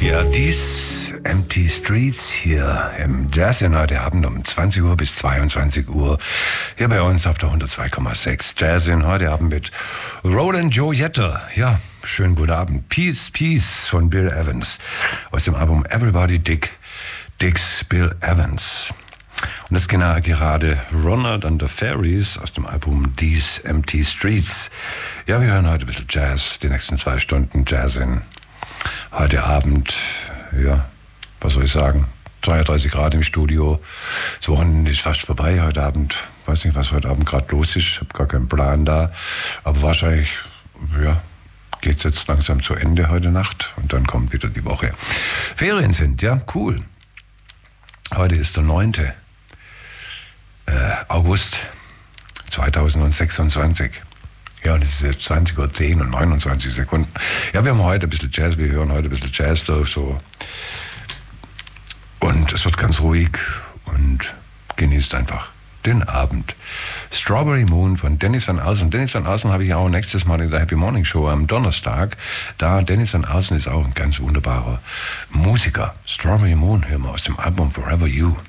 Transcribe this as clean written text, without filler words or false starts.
Ja, These Empty Streets hier im Jazz heute Abend um 20 Uhr bis 22 Uhr. Hier bei uns auf der 102,6 Jazz heute Abend mit Roland Joe Jeter. Ja, schönen guten Abend. Peace, Peace von Bill Evans aus dem Album Everybody Digs Bill Evans. Und das genau gerade Ronald and the Fairies aus dem Album These Empty Streets. Ja, wir hören heute ein bisschen Jazz, die nächsten 2 Stunden Jazz in heute Abend, ja, was soll ich sagen, 32 Grad im Studio. Das Wochenende ist fast vorbei heute Abend. Ich weiß nicht, was heute Abend gerade los ist. Ich habe gar keinen Plan da. Aber wahrscheinlich, ja, geht es jetzt langsam zu Ende heute Nacht. Und dann kommt wieder die Woche. Ferien sind, ja, cool. Heute ist der 9. August 2026. Ja, und es ist jetzt 20:10 Uhr und 29 Sekunden. Ja, wir haben heute ein bisschen Jazz, wir hören heute ein bisschen Jazz durch, so. Und es wird ganz ruhig und genießt einfach den Abend. Strawberry Moon von Dennis Van Alsen. Dennis Van Alsen habe ich auch nächstes Mal in der Happy Morning Show am Donnerstag. Da Dennis Van Alsen ist auch ein ganz wunderbarer Musiker. Strawberry Moon hören wir aus dem Album Forever You.